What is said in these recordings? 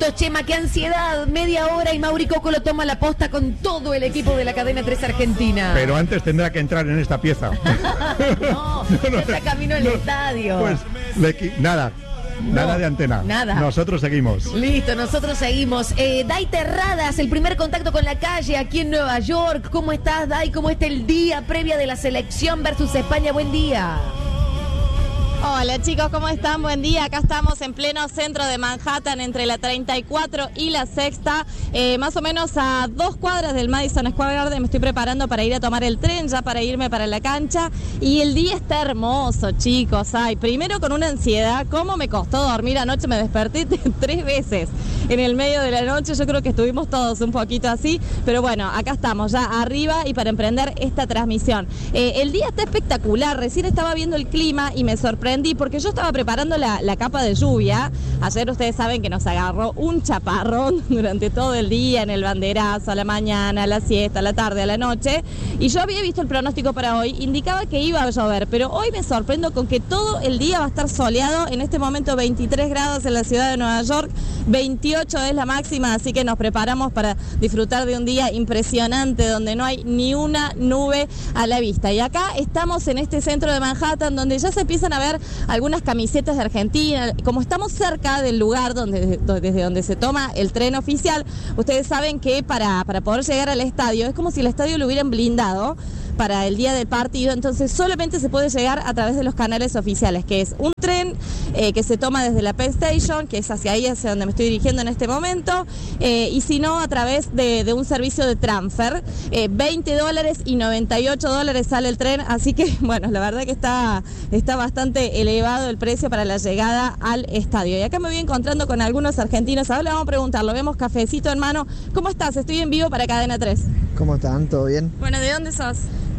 Chema, qué ansiedad, media hora y Mauri Coco lo toma la posta con todo el equipo de la cadena 3 Argentina. Pero antes tendrá que entrar en esta pieza. No, está camino al estadio. Pues, nada de antena. Nada. Nosotros seguimos. Listo, nosotros seguimos. Dai Terradas, el primer contacto con la calle aquí en Nueva York. ¿Cómo estás, Dai? ¿Cómo está el día previa de la selección versus España? Buen día. Hola chicos, ¿cómo están? Buen día, acá estamos en pleno centro de Manhattan entre la 34 y la Sexta, más o menos a 2 cuadras del Madison Square Garden. Me estoy preparando para ir a tomar el tren, ya para irme para la cancha, y el día está hermoso chicos. Ay, primero con una ansiedad, ¿cómo me costó dormir anoche? Me desperté 3 veces en el medio de la noche, yo creo que estuvimos todos un poquito así, pero bueno, acá estamos ya arriba y para emprender esta transmisión. El día está espectacular, recién estaba viendo el clima y me sorprendí porque yo estaba preparando la capa de lluvia. Ayer ustedes saben que nos agarró un chaparrón durante todo el día, en el banderazo, a la mañana, a la siesta, a la tarde, a la noche, y yo había visto el pronóstico para hoy, indicaba que iba a llover, pero hoy me sorprendo con que todo el día va a estar soleado. En este momento 23 grados en la ciudad de Nueva York, 28 es la máxima, así que nos preparamos para disfrutar de un día impresionante donde no hay ni una nube a la vista. Y acá estamos en este centro de Manhattan donde ya se empiezan a ver algunas camisetas de Argentina. Como estamos cerca del lugar desde donde se toma el tren oficial, ustedes saben que para poder llegar al estadio es como si el estadio lo hubieran blindado para el día del partido, entonces solamente se puede llegar a través de los canales oficiales, que es un tren que se toma desde la Penn Station, que es hacia ahí, hacia donde me estoy dirigiendo en este momento, y si no, a través de un servicio de transfer. $20 y $98 sale el tren, así que bueno, la verdad que está bastante elevado el precio para la llegada al estadio. Y acá me voy encontrando con algunos argentinos. Ahora le vamos a preguntar, lo vemos cafecito en mano. ¿Cómo estás? Estoy en vivo para Cadena 3. ¿Cómo están? ¿Todo bien? Bueno, ¿de dónde sos?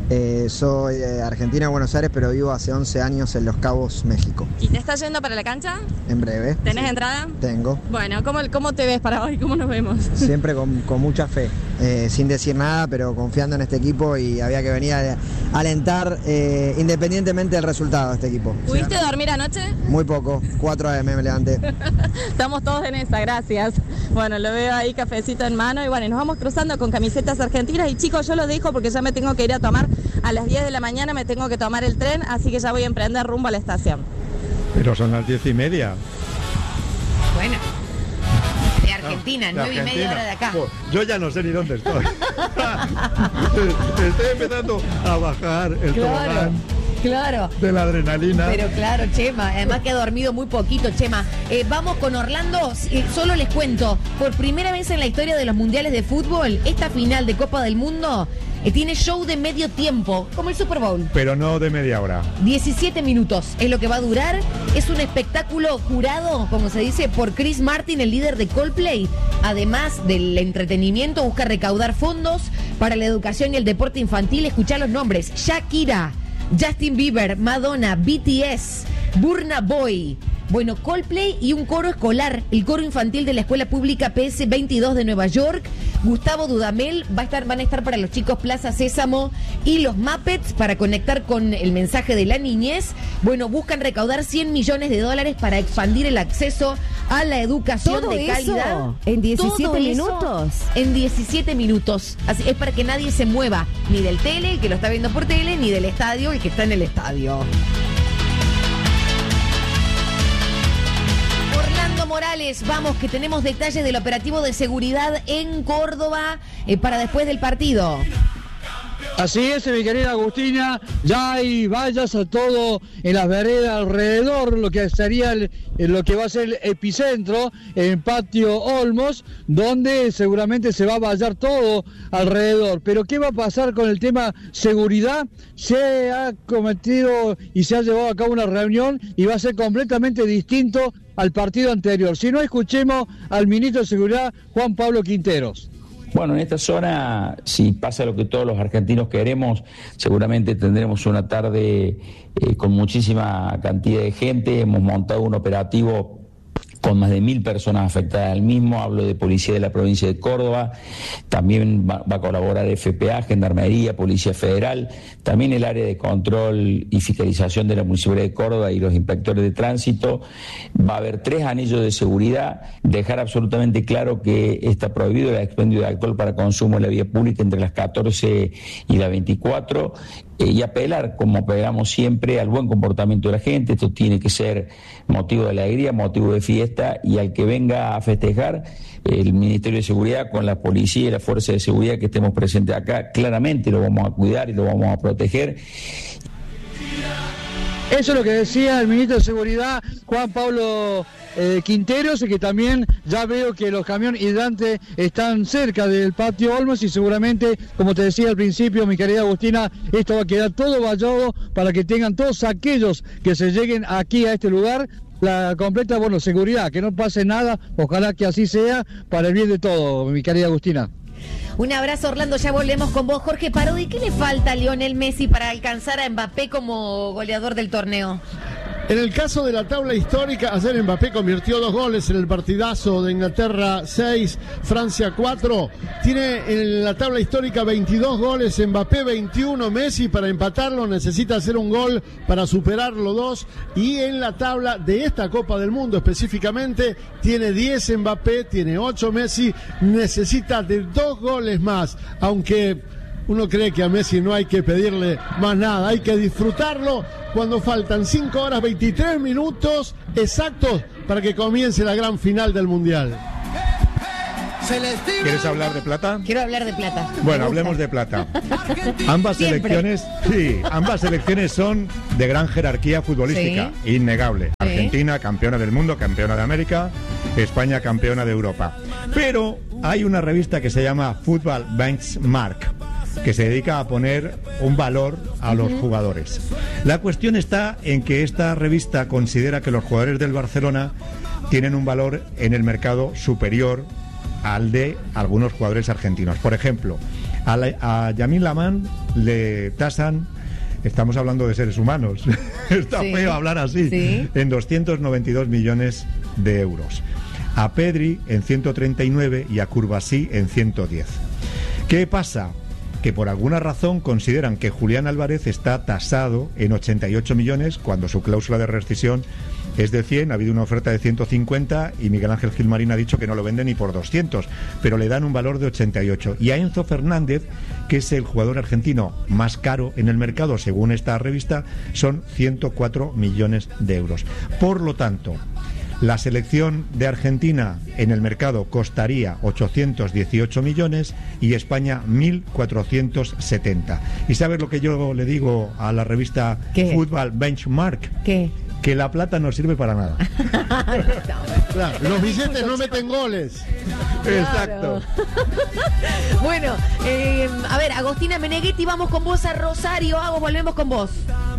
Soy de Argentina, Buenos Aires, pero vivo hace 11 años en Los Cabos, México. ¿Y te estás yendo para la cancha? En breve. ¿Tenés entrada? Tengo. Bueno, ¿cómo te ves para hoy? ¿Cómo nos vemos? Siempre con mucha fe, sin decir nada, pero confiando en este equipo, y había que venir a alentar independientemente del resultado de este equipo. ¿Pudiste dormir anoche? Muy poco, 4 a.m. me levanté. Estamos todos en esa, gracias. Bueno, lo veo ahí, cafecito en mano, y bueno, nos vamos cruzando con camisetas argentinas. Y chicos, yo lo dejo porque ya me tengo que ir a tomar, a las 10 de la mañana me tengo que tomar el tren, así que ya voy a emprender rumbo a la estación. Pero son las 10:30. Bueno, de Argentina, 9:30 hora de acá. Pues, yo ya no sé ni dónde estoy. Estoy empezando a bajar el tobogán. Claro. De la adrenalina. Pero claro, Chema, además que ha dormido muy poquito, Chema. Vamos con Orlando, solo les cuento, por primera vez en la historia de los mundiales de fútbol, esta final de Copa del Mundo tiene show de medio tiempo, como el Super Bowl. Pero no de media hora. 17 minutos es lo que va a durar. Es un espectáculo jurado, como se dice, por Chris Martin, el líder de Coldplay. Además del entretenimiento, busca recaudar fondos para la educación y el deporte infantil. Escuchá los nombres: Shakira, Justin Bieber, Madonna, BTS, Burna Boy. Bueno, Coldplay y un coro escolar, el coro infantil de la Escuela Pública PS22 de Nueva York. Gustavo Dudamel van a estar para los chicos Plaza Sésamo y los Muppets para conectar con el mensaje de la niñez. Bueno, buscan recaudar $100 millones para expandir el acceso a la educación de calidad. Eso, en 17 minutos. En 17 minutos. Así es, para que nadie se mueva, ni del tele, el que lo está viendo por tele, ni del estadio, el que está en el estadio. Morales, vamos, que tenemos detalles del operativo de seguridad en Córdoba para después del partido. Así es, mi querida Agustina, ya hay vallas a todo en las veredas alrededor, lo que sería lo que va a ser el epicentro, en Patio Olmos, donde seguramente se va a vallar todo alrededor. Pero ¿qué va a pasar con el tema seguridad? Se ha cometido y se ha llevado a cabo una reunión y va a ser completamente distinto al partido anterior. Si no, escuchemos al ministro de Seguridad, Juan Pablo Quinteros. Bueno, en esta zona, si pasa lo que todos los argentinos queremos, seguramente tendremos una tarde con muchísima cantidad de gente. Hemos montado un operativo con más de 1.000 personas afectadas al mismo. Hablo de Policía de la Provincia de Córdoba, también va a colaborar FPA, Gendarmería, Policía Federal, también el área de control y fiscalización de la Municipalidad de Córdoba y los inspectores de tránsito. Va a haber 3 anillos de seguridad, dejar absolutamente claro que está prohibido el expendio de alcohol para consumo en la vía pública entre las 14 y las 24, y apelar, como apelamos siempre, al buen comportamiento de la gente. Esto tiene que ser motivo de alegría, motivo de fiesta, y al que venga a festejar, el Ministerio de Seguridad con la policía y la fuerza de seguridad que estemos presentes acá, claramente lo vamos a cuidar y lo vamos a proteger. Eso es lo que decía el ministro de Seguridad, Juan Pablo Quinteros, y que también ya veo que los camiones hidrantes están cerca del patio Olmos, y seguramente, como te decía al principio, mi querida Agustina, esto va a quedar todo vallado para que tengan todos aquellos que se lleguen aquí a este lugar la completa, seguridad, que no pase nada, ojalá que así sea, para el bien de todo, mi querida Agustina. Un abrazo, Orlando, ya volvemos con vos. Jorge Parodi, ¿qué le falta a Lionel Messi para alcanzar a Mbappé como goleador del torneo? En el caso de la tabla histórica, ayer Mbappé convirtió 2 goles en el partidazo de Inglaterra 6, Francia 4. Tiene en la tabla histórica 22 goles, Mbappé 21, Messi para empatarlo necesita hacer un gol para superarlo 2. Y en la tabla de esta Copa del Mundo específicamente, tiene 10 Mbappé, tiene 8 Messi, necesita de 2 goles más, aunque uno cree que a Messi no hay que pedirle más nada, hay que disfrutarlo cuando faltan 5 horas 23 minutos exactos para que comience la gran final del Mundial. ¿Quieres hablar de plata? Quiero hablar de plata. Bueno, hablemos de plata. Ambas selecciones son de gran jerarquía futbolística, sí, innegable. Sí. Argentina, campeona del mundo, campeona de América, España, campeona de Europa. Pero hay una revista que se llama Football Benchmark, que se dedica a poner un valor a los jugadores. La cuestión está en que esta revista considera que los jugadores del Barcelona tienen un valor en el mercado superior al de algunos jugadores argentinos. Por ejemplo, a Yamil Lamán le tasan, estamos hablando de seres humanos, está feo hablar así, en 292 millones de euros. A Pedri en 139 y a Curbasí en 110. ¿Qué pasa? Que por alguna razón consideran que Julián Álvarez está tasado en 88 millones cuando su cláusula de rescisión es de 100, ha habido una oferta de 150 y Miguel Ángel Gilmarín ha dicho que no lo vende ni por 200, pero le dan un valor de 88. Y a Enzo Fernández, que es el jugador argentino más caro en el mercado según esta revista, son 104 millones de euros. Por lo tanto, la selección de Argentina en el mercado costaría 818 millones y España 1.470. ¿Y sabes lo que yo le digo a la revista Football Benchmark? ¿Qué? Que la plata no sirve para nada. Claro, los billetes no meten goles. Claro. Exacto. Bueno, a ver, Agostina Meneghetti, vamos con vos a Rosario. Agus, volvemos con vos.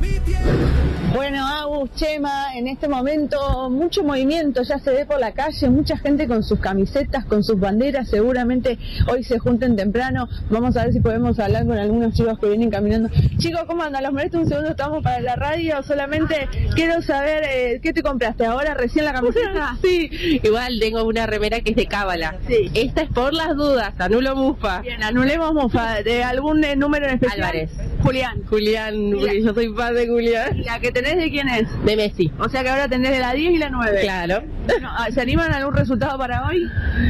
Bueno, Agus, Chema, en este momento mucho movimiento ya se ve por la calle, mucha gente con sus camisetas, con sus banderas, seguramente hoy se junten temprano. Vamos a ver si podemos hablar con algunos chicos que vienen caminando. Chicos, ¿cómo andan? ¿Los molesto un segundo? Estamos para la radio, solamente quiero saber, ¿qué te compraste ahora, recién la camiseta? Sí, igual tengo una remera que es de Cábala. Sí. Esta es por las dudas, anulo Mufa. Bien, anulemos Mufa. ¿De algún número en especial? Álvarez. Julián, porque yo soy fan de Julián. ¿La que tenés de quién es? De Messi. O sea que ahora tenés de la 10 y la 9. Claro. Bueno, ¿se animan a algún resultado para hoy?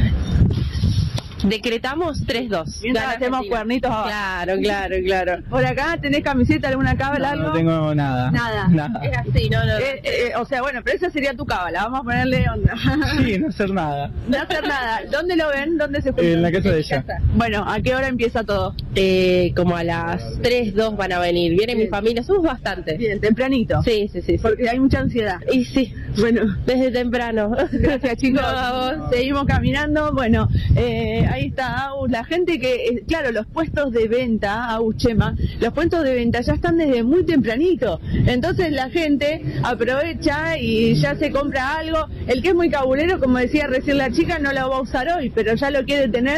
Decretamos 3-2. Mientras hacemos cuernitos abajo. Claro. ¿Por acá tenés camiseta, alguna cábala, algo? No tengo nada. Nada. Es así, no. O sea, bueno, pero esa sería tu cábala. Vamos a ponerle onda. Sí, no hacer nada. No hacer nada. ¿Dónde lo ven? ¿Dónde se juntan? En la casa de ella. Bueno, ¿a qué hora empieza todo? Como a las 3-2 van a venir. Viene mi familia, somos bastantes. Bien, tempranito. Sí. Porque hay mucha ansiedad. Y sí, bueno, desde temprano. Gracias, chicos. No, a vos. Seguimos caminando. Bueno, ahí está Agus. La gente que, claro, los puestos de venta, Agus, Chema, los puestos de venta ya están desde muy tempranito. Entonces la gente aprovecha y ya se compra algo. El que es muy cabulero, como decía recién la chica, no lo va a usar hoy, pero ya lo quiere tener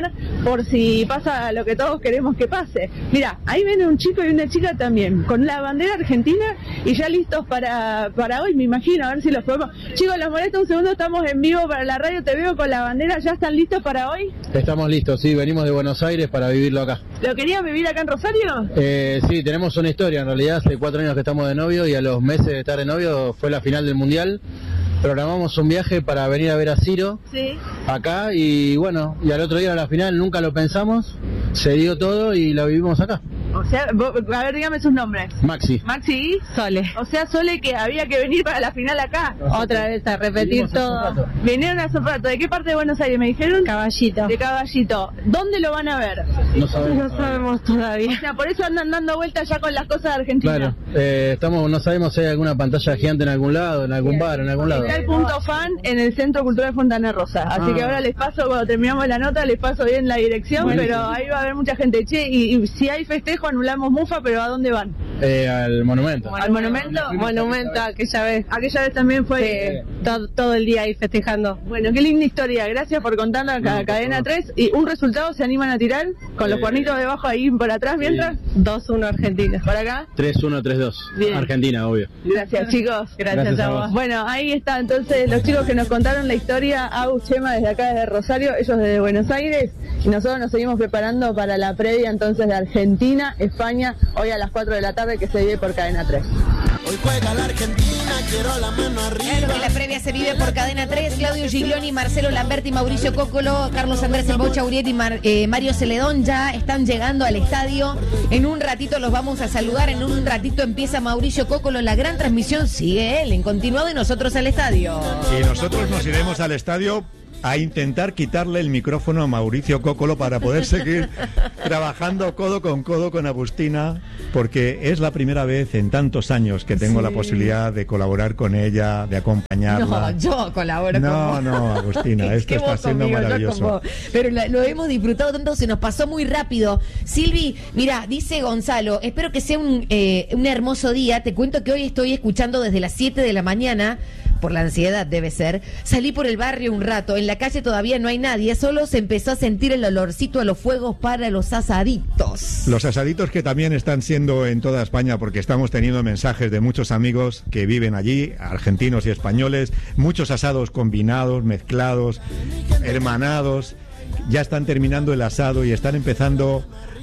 por si pasa lo que todos queremos que pase. Mira, ahí viene un chico y una chica también, con la bandera argentina y ya listos para hoy, me imagino, a ver si los podemos... Chicos, los molesto un segundo, estamos en vivo para la radio, te veo con la bandera, ¿ya están listos para hoy? Estamos listos, sí, venimos de Buenos Aires para vivirlo acá. ¿Lo querías vivir acá en Rosario? Sí, tenemos una historia, en realidad hace 4 años que estamos de novio y a los meses de estar de novio fue la final del Mundial. Programamos un viaje para venir a ver a Ciro, sí, acá, y bueno, y al otro día a la final nunca lo pensamos, se dio todo y lo vivimos acá. O sea, a ver, dígame sus nombres. Maxi. Maxi y Sole. O sea, Sole, que había que venir para la final acá. Otra vez a repetir todo. Vinieron hace un rato. ¿De qué parte de Buenos Aires me dijeron? Caballito. De Caballito. ¿Dónde lo van a ver? No sabemos. No sabemos todavía. O sea, por eso andan dando vueltas ya con las cosas de Argentina. Claro, no sabemos si hay alguna pantalla gigante en algún lado, en algún bar, en algún lado. Está el punto fan en el Centro Cultural Fontana Rosa. Así que ahora les paso, cuando terminamos la nota, les paso bien la dirección, buenísimo. Pero ahí va a haber mucha gente. Che, y si hay festejo, anulamos Mufa, pero ¿a dónde van? Al monumento. ¿Al monumento? Monumento, aquella vez. Aquella vez también fue... Todo el día ahí festejando. Bueno, qué linda historia. Gracias por contarnos a Cadena 3. ¿Y un resultado se animan a tirar? Con los cuernitos debajo ahí por atrás, mientras. 2-1 Argentina. ¿Para acá? 3-1, 3-2. Bien. Argentina, obvio. Gracias, chicos. Gracias a vos. Bueno, ahí está entonces los chicos que nos contaron la historia. Agus, Chema, desde acá, desde Rosario, ellos desde Buenos Aires. Y nosotros nos seguimos preparando para la previa entonces de Argentina, España, hoy a las 4 de la tarde, que se vive por Cadena 3. Hoy juega la Argentina, quiero la mano arriba. Claro que la previa se vive por Cadena 3. Claudio Giglioni, Marcelo Lamberti, Mauricio Cóccolo, Carlos Andrés El Bocha Uriet y Mario Celedón ya están llegando al estadio. En un ratito los vamos a saludar. En un ratito empieza Mauricio Cóccolo. La gran transmisión sigue él en continuado y nosotros al estadio. Y nosotros nos iremos al estadio a intentar quitarle el micrófono a Mauricio Cóccolo para poder seguir trabajando codo con Agustina, porque es la primera vez en tantos años que tengo la posibilidad de colaborar con ella, de acompañarla. No, yo colaboro con vos. No, Agustina, esto está siendo maravilloso. Pero lo hemos disfrutado tanto, se nos pasó muy rápido. Silvi, mira, dice Gonzalo, espero que sea un hermoso día. Te cuento que hoy estoy escuchando desde las 7 de la mañana, por la ansiedad debe ser. Salí por el barrio un rato, en la calle todavía no hay nadie, solo se empezó a sentir el olorcito a los fuegos para los asaditos. Los asaditos que también están siendo en toda España, porque estamos teniendo mensajes de muchos amigos que viven allí, argentinos y españoles, muchos asados combinados, mezclados, hermanados. Ya están terminando el asado y están empezando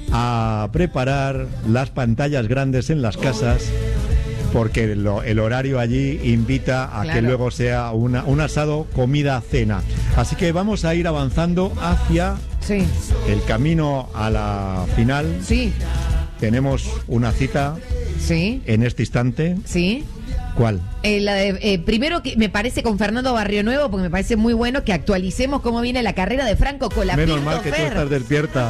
a preparar las pantallas grandes en las casas, porque el horario allí invita a que luego sea un asado, comida, cena. Así que vamos a ir avanzando hacia el camino a la final. Sí. Tenemos una cita en este instante. Sí. ¿Cuál? Primero, que me parece con Fernando Barrionuevo, porque me parece muy bueno que actualicemos cómo viene la carrera de Franco Colapinto. Menos mal que tú estás despierta.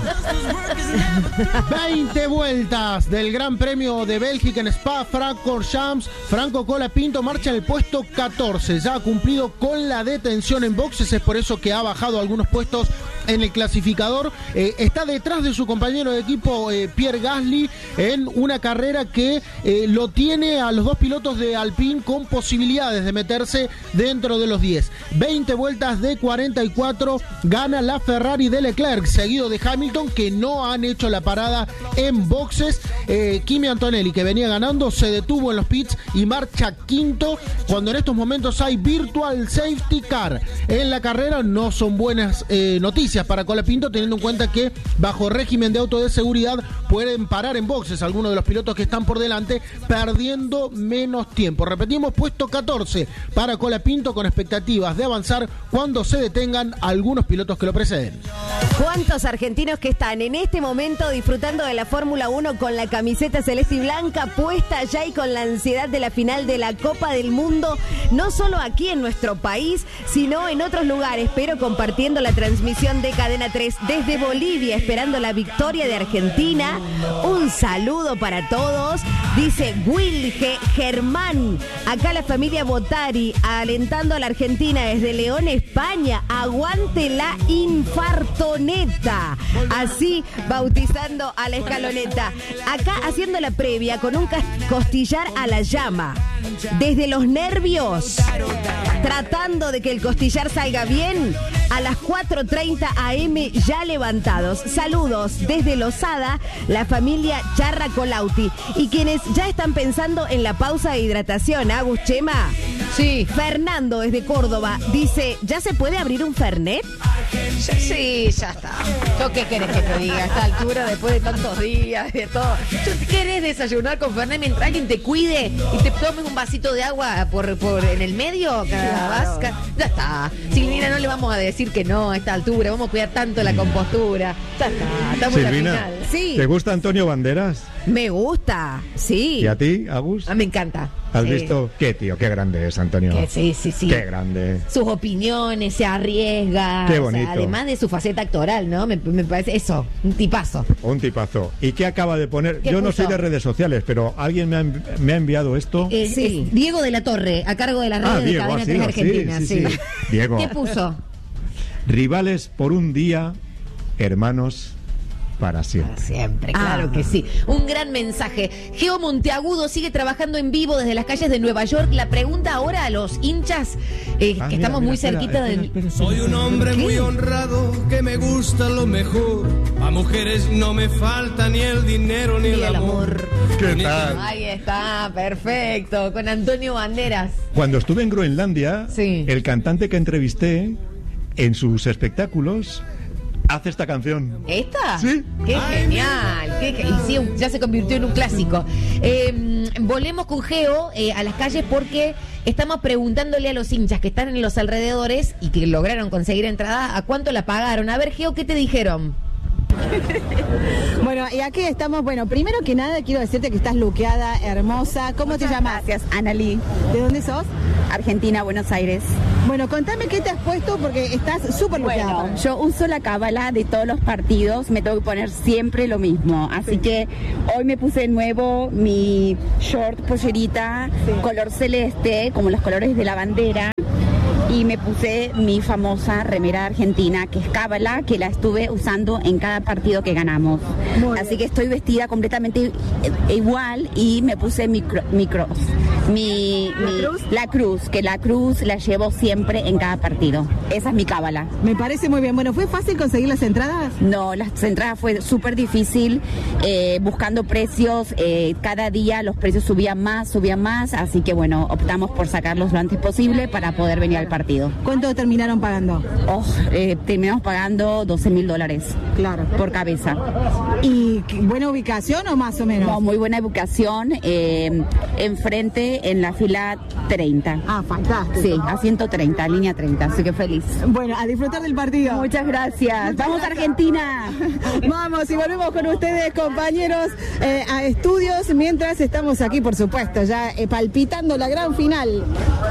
20 vueltas del Gran Premio de Bélgica en Spa-Francorchamps. Franco Colapinto marcha en el puesto 14. Ya ha cumplido con la detención en boxes, es por eso que ha bajado algunos puestos en el clasificador. Está detrás de su compañero de equipo Pierre Gasly en una carrera que lo tiene a los dos pilotos de Alpine con posibilidades de meterse dentro de los 10. 20 vueltas de 44 gana la Ferrari de Leclerc, seguido de Hamilton, que no han hecho la parada en boxes. Kimi Antonelli, que venía ganando, se detuvo en los pits y marcha quinto, cuando en estos momentos hay virtual safety car en la carrera. No son buenas noticias para Colapinto, teniendo en cuenta que bajo régimen de auto de seguridad pueden parar en boxes algunos de los pilotos que están por delante, perdiendo menos tiempo. Repetimos, puesto 14 para Colapinto, con expectativas de avanzar cuando se detengan algunos pilotos que lo preceden. ¿Cuántos argentinos que están en este momento disfrutando de la Fórmula 1 con la camiseta celeste y blanca puesta ya y con la ansiedad de la final de la Copa del Mundo, no solo aquí en nuestro país, sino en otros lugares, pero compartiendo la transmisión de Cadena 3 desde Bolivia, esperando la victoria de Argentina? Un saludo para todos, dice Wilge Germán. Acá la familia Botari alentando a la Argentina desde León, España. Aguante la infartoneta. Así bautizando a la escaloneta. Acá haciendo la previa con un costillar a la llama. Desde los nervios, tratando de que el costillar salga bien. a las 4:30 AM ya levantados. Saludos desde Losada, la familia Charra Colauti. Y quienes ya están pensando en la pausa de hidratación, Agus, Chema. Sí. Fernando desde Córdoba dice, ¿ya se puede abrir un Fernet? Sí, ya está. ¿Yo qué querés que te diga a esta altura, después de tantos días, de todo? ¿Tú querés desayunar con Fernet mientras alguien te cuide y te tomes un vasito de agua por en el medio? Claro. Ya está. Silvina, no le vamos a decir que no a esta altura. Vamos a cuidar tanto la compostura. Ya está. Estamos en la Silvina, final. Sí. ¿te gusta Antonio Banderas? Me gusta, sí. ¿Y a ti, Agus? Me encanta. ¿Has Sí. visto? Qué tío, qué grande es Antonio. Sí. Qué grande. Sus opiniones, se arriesga. Qué o sea, bonito. además de su faceta actoral, ¿no? Me parece eso, un tipazo. Un tipazo. ¿Y qué acaba de poner? ¿Qué Yo no puso? soy de redes sociales, pero alguien me ha enviado esto. Es Diego de la Torre, a cargo de las redes de Diego, Cadena ha 3 sido, Argentina. sí. Diego. ¿Qué puso? Rivales por un día, hermanos para siempre. Siempre, claro que sí. Un gran mensaje. Geo Monteagudo sigue trabajando en vivo desde las calles de Nueva York. La pregunta ahora a los hinchas, que mira, estamos muy espera, cerquita del... Soy un hombre muy honrado que me gusta lo mejor. A mujeres no me falta ni el dinero ni el amor. ¿Qué tal? Ahí está, perfecto. Con Antonio Banderas. Cuando estuve en Groenlandia, Sí. el cantante que entrevisté en sus espectáculos hace esta canción. ¿Esta? Sí. ¡Qué genial! Y sí, ya se convirtió en un clásico. Volvemos con Geo a las calles porque estamos preguntándole a los hinchas que están en los alrededores y que lograron conseguir entrada, ¿a cuánto la pagaron? A ver, Geo, ¿qué te dijeron? Bueno, y aquí estamos, bueno, primero que nada quiero decirte que estás luqueada, hermosa. ¿Cómo te llamas? Gracias, Analí. ¿De dónde sos? Argentina, Buenos Aires. Bueno, contame qué te has puesto porque estás súper luqueada. Bueno, yo uso la cábala de todos los partidos, me tengo que poner siempre lo mismo. Así que hoy me puse de nuevo mi short pollerita, color celeste, como los colores de la bandera. Y me puse mi famosa remera argentina, que es cábala, que la estuve usando en cada partido que ganamos. Así que estoy vestida completamente igual y me puse mi cruz, la cruz, que la cruz la llevo siempre en cada partido. Esa es mi cábala. Me parece muy bien. Bueno, ¿fue fácil conseguir las entradas? No, las entradas fue súper difícil, buscando precios, cada día los precios subían más, así que bueno, optamos por sacarlos lo antes posible para poder venir al partido. ¿Cuánto terminaron pagando? Terminamos pagando $12.000. Claro. Por cabeza. ¿Y buena ubicación o más o menos? No, muy buena ubicación, enfrente en la fila 30. Ah, fantástico. Sí, asiento 30, línea 30, así que feliz. Bueno, a disfrutar del partido. Muchas gracias. ¡Vamos Argentina! Vamos y volvemos con ustedes, compañeros, a estudios, mientras estamos aquí, por supuesto, ya palpitando la gran final.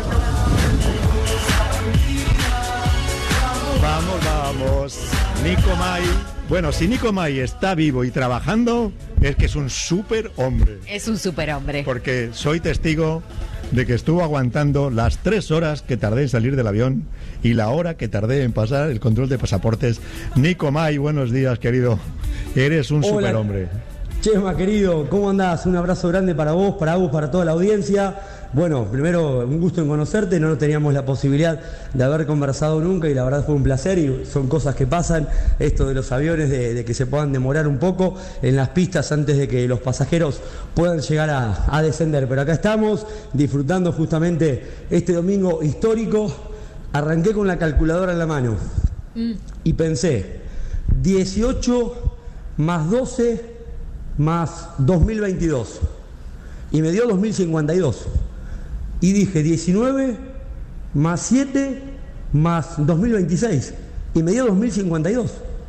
Vamos. Nico May. Bueno, si Nico May está vivo y trabajando, es que es un súper hombre. Es un superhombre. Porque soy testigo de que estuvo aguantando las 3 horas que tardé en salir del avión y la hora que tardé en pasar el control de pasaportes. Nico May, buenos días, querido. Eres un superhombre. Chema, querido, ¿cómo andás? Un abrazo grande para vos, para Agus, para toda la audiencia. Bueno, primero, un gusto en conocerte, no teníamos la posibilidad de haber conversado nunca y la verdad fue un placer y son cosas que pasan, esto de los aviones, de que se puedan demorar un poco en las pistas antes de que los pasajeros puedan llegar a descender. Pero acá estamos disfrutando justamente este domingo histórico. Arranqué con la calculadora en la mano y pensé, 18 más 12 más 2022 y me dio 2052. Y dije 19 más 7 más 2026. Y me dio 2052.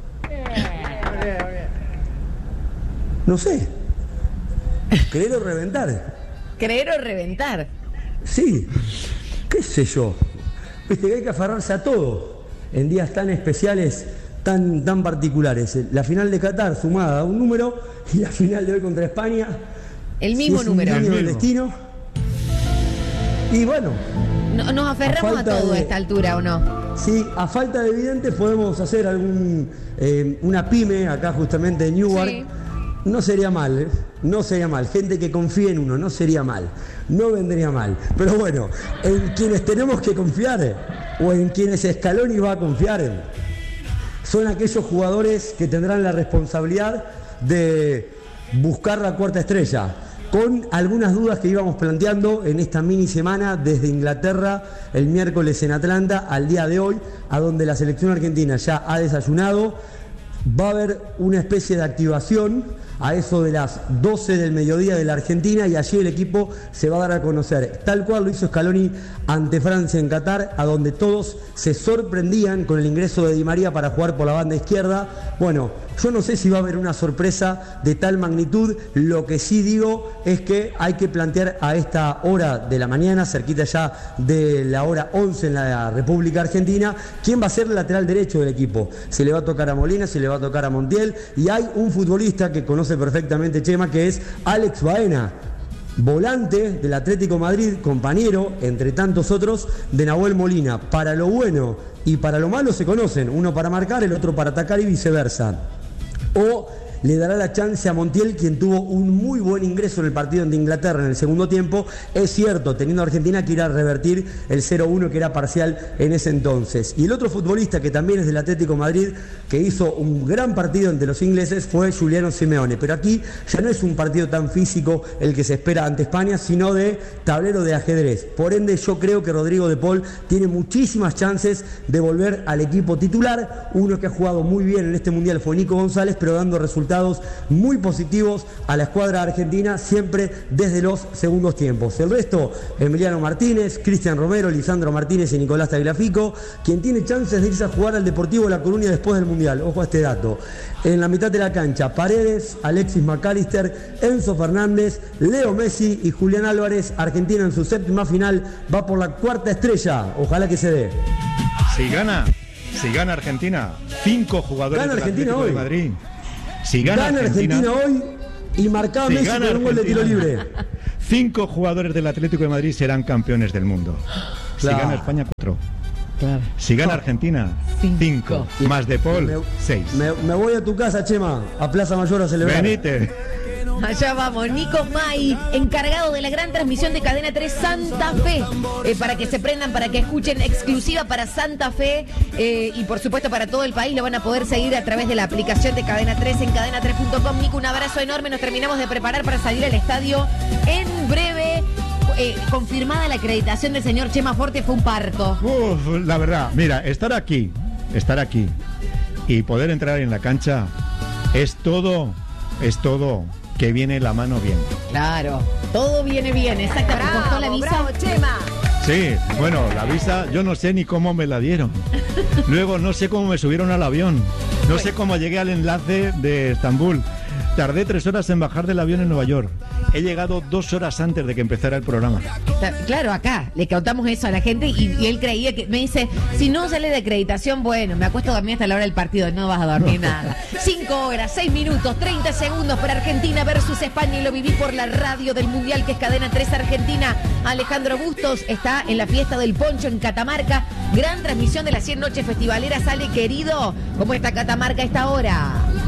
No sé. ¿Creer o reventar? ¿Creer o reventar? Sí. ¿Qué sé yo? Viste que hay que aferrarse a todo en días tan especiales, tan particulares. La final de Qatar sumada a un número y la final de hoy contra España. El mismo número. El mismo destino. Y bueno, nos aferramos a todo a esta altura, ¿o no? Sí, a falta de evidentes podemos hacer una pyme acá justamente en Newark, No sería mal, ¿eh? No sería mal. Gente que confíe en uno, no sería mal. No vendría mal. Pero bueno, en quienes tenemos que confiar, o en quienes Scaloni va a confiar, son aquellos jugadores que tendrán la responsabilidad de buscar la cuarta estrella, con algunas dudas que íbamos planteando en esta mini semana desde Inglaterra, el miércoles en Atlanta, al día de hoy, a donde la selección argentina ya ha desayunado. Va a haber una especie de activación a eso de las 12 del mediodía de la Argentina, y allí el equipo se va a dar a conocer, tal cual lo hizo Scaloni ante Francia en Qatar, a donde todos se sorprendían con el ingreso de Di María para jugar por la banda izquierda. Bueno, yo no sé si va a haber una sorpresa de tal magnitud. Lo que sí digo es que hay que plantear a esta hora de la mañana, cerquita ya de la hora 11 en la República Argentina, quién va a ser el lateral derecho del equipo. Se le va a tocar a Molina, se le va a tocar a Montiel, y hay un futbolista que conoce perfectamente Chema, que es Alex Baena, volante del Atlético Madrid, compañero, entre tantos otros, de Nahuel Molina. Para lo bueno y para lo malo se conocen, uno para marcar, el otro para atacar y viceversa. O le dará la chance a Montiel, quien tuvo un muy buen ingreso en el partido ante Inglaterra en el segundo tiempo. Es cierto, teniendo a Argentina que ir a revertir el 0-1 que era parcial en ese entonces. Y el otro futbolista que también es del Atlético Madrid, que hizo un gran partido ante los ingleses, fue Giuliano Simeone. Pero aquí ya no es un partido tan físico el que se espera ante España, sino de tablero de ajedrez. Por ende, yo creo que Rodrigo de Paul tiene muchísimas chances de volver al equipo titular. Uno que ha jugado muy bien en este Mundial fue Nico González, pero dando resultados muy positivos a la escuadra argentina, siempre desde los segundos tiempos. El resto, Emiliano Martínez, Cristian Romero, Lisandro Martínez y Nicolás Tagliafico, quien tiene chances de irse a jugar al Deportivo La Coruña después del Mundial. Ojo a este dato. En la mitad de la cancha, Paredes, Alexis McAllister, Enzo Fernández, Leo Messi y Julián Álvarez. Argentina en su séptima final va por la cuarta estrella. Ojalá que se dé. Si gana Argentina, 5 jugadores del Atlético de Madrid. Si gana Argentina hoy y marcaba Messi con un gol de tiro libre. 5 jugadores del Atlético de Madrid serán campeones del mundo. Claro. Si gana España, 4. Claro. Si gana Argentina, 5. Más De Paul, 6. Me voy a tu casa, Chema, a Plaza Mayor a celebrar. Venite. Allá vamos, Nico May, encargado de la gran transmisión de Cadena 3 Santa Fe, para que se prendan, para que escuchen, exclusiva para Santa Fe, y por supuesto para todo el país. Lo van a poder seguir a través de la aplicación de Cadena 3 en cadena3.com. Nico, un abrazo enorme, nos terminamos de preparar para salir al estadio en breve. Confirmada la acreditación del señor Chema Forte, fue un parto. La verdad, mira, estar aquí y poder entrar en la cancha es todo que viene la mano bien. Claro, todo viene bien, exacto. Bravo, costó la visa. bravo, Chema. Sí, bueno, la visa yo no sé ni cómo me la dieron. Luego no sé cómo me subieron al avión. No sé cómo llegué al enlace de Estambul. Tardé 3 horas en bajar del avión en Nueva York. He llegado 2 horas antes de que empezara el programa. Claro, acá le contamos eso a la gente y él creía que, me dice, si no sale de acreditación, bueno, me acuesto a dormir hasta la hora del partido. No vas a dormir nada. 5 horas, 6 minutos, 30 segundos para Argentina versus España, y lo viví por la radio del Mundial, que es Cadena 3 Argentina. Alejandro Bustos está en la fiesta del Poncho en Catamarca. Gran transmisión de las 100 noches festivaleras. Sale, querido, ¿cómo está Catamarca a esta hora?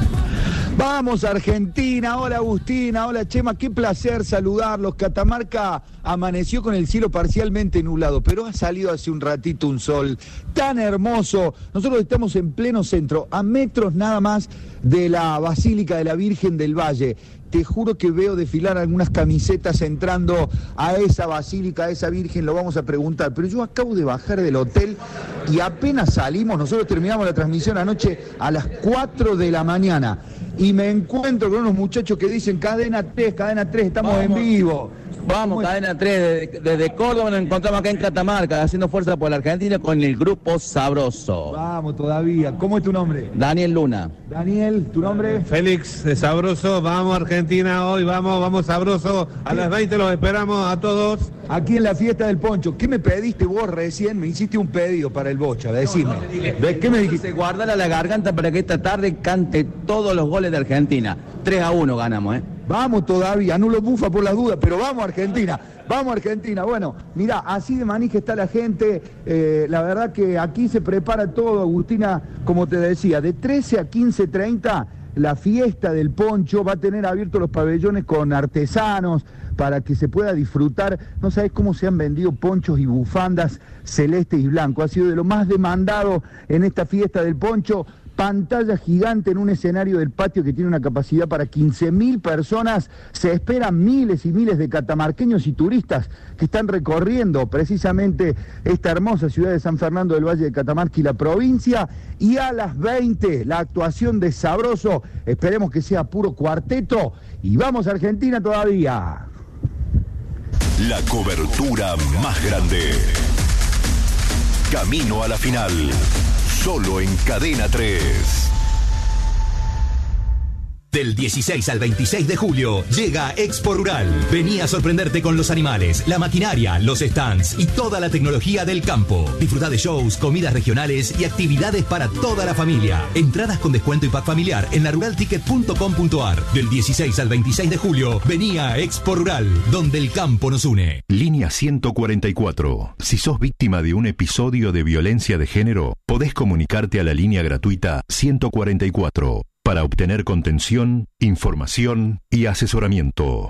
Vamos Argentina, hola Agustina, hola Chema, qué placer saludarlos. Catamarca amaneció con el cielo parcialmente nublado, pero ha salido hace un ratito un sol tan hermoso. Nosotros estamos en pleno centro, a metros nada más de la Basílica de la Virgen del Valle. Te juro que veo desfilar algunas camisetas entrando a esa basílica, a esa virgen, lo vamos a preguntar. Pero yo acabo de bajar del hotel y apenas salimos, nosotros terminamos la transmisión anoche a las 4 de la mañana. Y me encuentro con unos muchachos que dicen Cadena 3, estamos en vivo. Vamos, Cadena 3, desde Córdoba nos encontramos acá en Catamarca, haciendo fuerza por la Argentina con el grupo Sabroso. Vamos todavía. ¿Cómo es tu nombre? Daniel Luna. Daniel, ¿tu nombre? Félix de Sabroso. Vamos Argentina hoy, vamos Sabroso. A las 20 los esperamos a todos. Aquí en la fiesta del Poncho. ¿Qué me pediste vos recién? Me hiciste un pedido para el Bocha, decime. ¿Qué me dijiste? Guardar a la garganta para que esta tarde cante todos los goles de Argentina. 3-1 ganamos, Vamos todavía, no lo bufa por las dudas, pero vamos Argentina. Bueno, mirá, así de manija está la gente, la verdad que aquí se prepara todo, Agustina, como te decía, de 13 a 15:30 la fiesta del poncho, va a tener abiertos los pabellones con artesanos para que se pueda disfrutar. No sabés cómo se han vendido ponchos y bufandas celestes y blancos. Ha sido de lo más demandado en esta fiesta del poncho. Pantalla gigante en un escenario del patio que tiene una capacidad para 15.000 personas. Se esperan miles y miles de catamarqueños y turistas que están recorriendo precisamente esta hermosa ciudad de San Fernando del Valle de Catamarca y la provincia. Y a las 20, la actuación de Sabroso. Esperemos que sea puro cuarteto. Y vamos a Argentina todavía. La cobertura más grande. Camino a la final. Solo en Cadena 3. Del 16 al 26 de julio llega Expo Rural. Vení a sorprenderte con los animales, la maquinaria, los stands y toda la tecnología del campo. Disfrutá de shows, comidas regionales y actividades para toda la familia. Entradas con descuento y pack familiar en laruralticket.com.ar. Del 16 al 26 de julio, vení a Expo Rural, donde el campo nos une. Línea 144. Si sos víctima de un episodio de violencia de género, podés comunicarte a la línea gratuita 144. Para obtener contención, información y asesoramiento.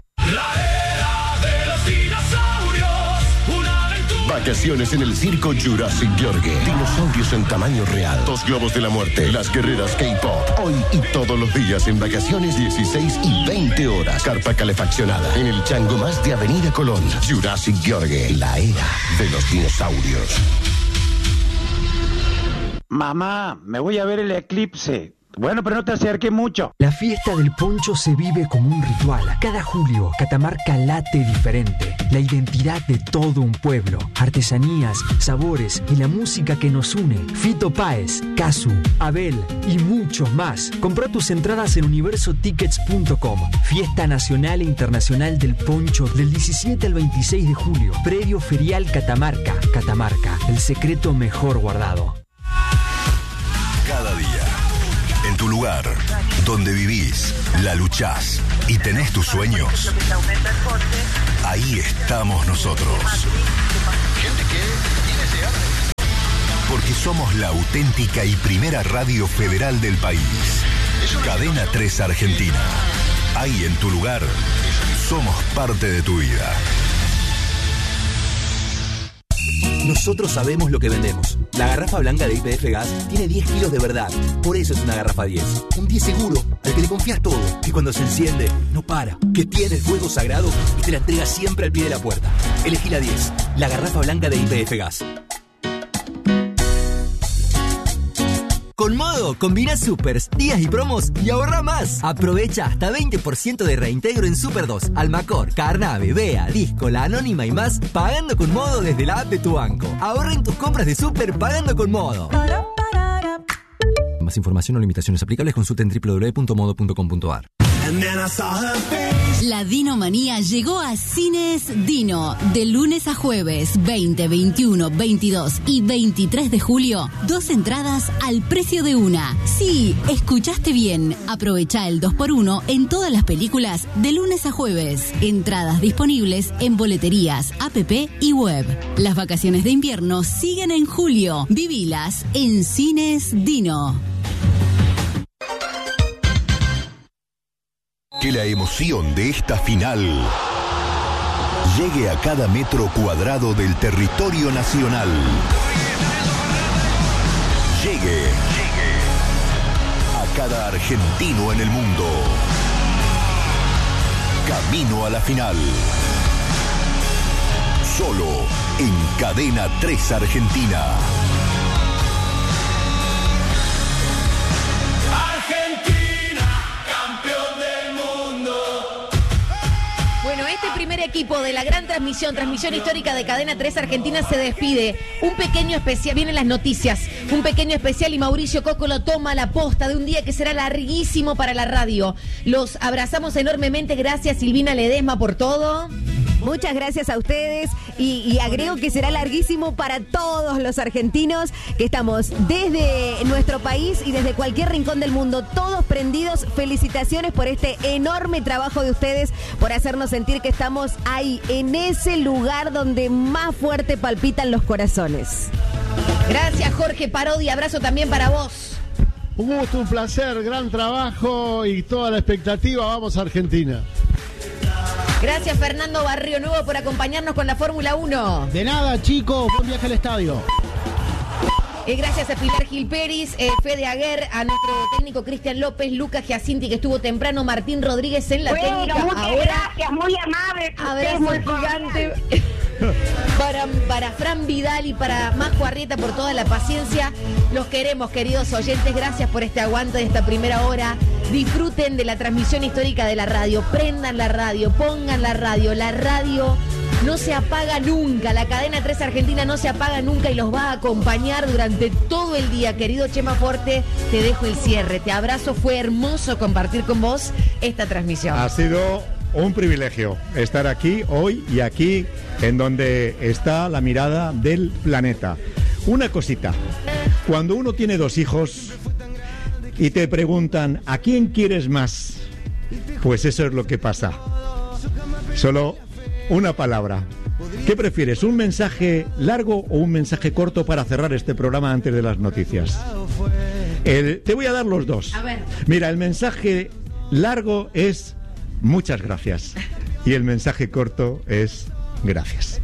Vacaciones en el circo Jurassic Yorgue. Dinosaurios en tamaño real. 2 globos de la muerte. Las guerreras K-pop. Hoy y todos los días en vacaciones 16 y 20 horas. Carpa calefaccionada. En el chango más de Avenida Colón. Jurassic Yorgue. La era de los dinosaurios. Mamá, me voy a ver el eclipse. Bueno, pero no te acerques mucho. La fiesta del poncho se vive como un ritual. Cada julio, Catamarca late diferente. La identidad de todo un pueblo. Artesanías, sabores y la música que nos une. Fito Páez, Casu, Abel y muchos más. Compra tus entradas en universotickets.com. Fiesta Nacional e Internacional del Poncho del 17 al 26 de julio. Predio Ferial Catamarca. Catamarca, el secreto mejor guardado. Cada día. En tu lugar, donde vivís, la luchás y tenés tus sueños, ahí estamos nosotros. Porque somos la auténtica y primera radio federal del país. Cadena 3 Argentina. Ahí en tu lugar, somos parte de tu vida. Nosotros sabemos lo que vendemos. La garrafa blanca de YPF Gas tiene 10 kilos de verdad. Por eso es una garrafa 10. Un 10 seguro, al que le confías todo. Que cuando se enciende, no para. Que tiene el fuego sagrado y te la entrega siempre al pie de la puerta. Elegí la 10. La garrafa blanca de YPF Gas. Con Modo, combina supers, días y promos y ahorra más. Aprovecha hasta 20% de reintegro en Super 2, Almacor, Carnave, Bea, Disco, La Anónima y más, pagando con Modo desde la app de tu banco. Ahorra en tus compras de super pagando con Modo. Más información o limitaciones aplicables consulta en www.modo.com.ar. La Dinomanía llegó a Cines Dino. De lunes a jueves, 20, 21, 22 y 23 de julio, 2 entradas al precio de una. Sí, escuchaste bien. Aprovecha el 2x1 en todas las películas de lunes a jueves. Entradas disponibles en boleterías, app y web. Las vacaciones de invierno siguen en julio. Vivilas en Cines Dino. Que la emoción de esta final llegue a cada metro cuadrado del territorio nacional. Llegue a cada argentino en el mundo. Camino a la final. Solo en Cadena 3 Argentina. Este primer equipo de la gran transmisión histórica de Cadena 3 Argentina se despide. Un pequeño especial, vienen las noticias, un pequeño especial y Mauricio Cocolo toma la posta de un día que será larguísimo para la radio. Los abrazamos enormemente, gracias Silvina Ledesma por todo. Muchas gracias a ustedes y agrego que será larguísimo para todos los argentinos que estamos desde nuestro país y desde cualquier rincón del mundo, todos prendidos. Felicitaciones por este enorme trabajo de ustedes, por hacernos sentir que estamos ahí, en ese lugar donde más fuerte palpitan los corazones. Gracias Jorge Parodi, abrazo también para vos. Un gusto, un placer, gran trabajo y toda la expectativa. Vamos a Argentina. Gracias, Fernando Barrio Nuevo, por acompañarnos con la Fórmula 1. De nada, chicos. Buen viaje al estadio. Gracias a Pilar Gil Peris, Fede Aguer, a nuestro técnico Cristian López, Lucas Giacinti, que estuvo temprano, Martín Rodríguez en la técnica. Muchas gracias, muy amable. Abrazo muy gigante para Fran Vidal y para Majo Arrieta por toda la paciencia. Los queremos, queridos oyentes. Gracias por este aguante de esta primera hora. Disfruten de la transmisión histórica de la radio. Prendan la radio, pongan la radio. La radio no se apaga nunca, la cadena 3 Argentina no se apaga nunca y los va a acompañar durante todo el día. Querido Chema Forte, te dejo el cierre, te abrazo, fue hermoso compartir con vos esta transmisión. Ha sido un privilegio estar aquí hoy y aquí en donde está la mirada del planeta. Una cosita, cuando uno tiene 2 hijos y te preguntan ¿a quién quieres más? Pues eso es lo que pasa. Solo una palabra. ¿Qué prefieres? ¿Un mensaje largo o un mensaje corto para cerrar este programa antes de las noticias? Te voy a dar los dos. A ver. Mira, el mensaje largo es muchas gracias y el mensaje corto es gracias.